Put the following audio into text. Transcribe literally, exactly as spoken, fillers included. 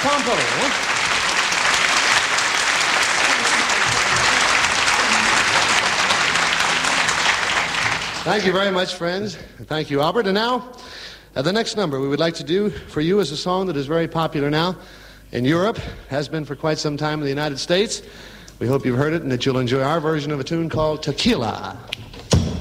Pompo. Thank you very much, friends. Thank you, Albert. And now, uh, the next number we would like to do for you is a song that is very popular now in Europe, has been for quite some time in the United States. We hope you've heard it and that you'll enjoy our version of a tune called Tequila.